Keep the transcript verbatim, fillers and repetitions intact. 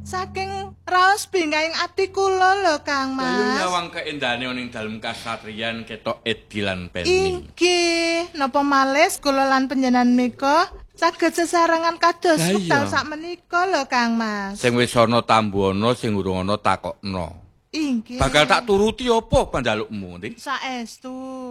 saking raos bingkaing ati kula lho Kang Mas. Ayo nyawang keendane ning dalem kasatriyan ketok Edi lan Penny. Inggih, napa malih kula lan panjenengan mika saged sesarengan kados Lah iya. wekdal sakmenika lho Kang Mas. Sing wis ana tambu ana sing urung ana takokno. Inggih. Bakal tak turuti apa pandalukmu, Nding? Saestu.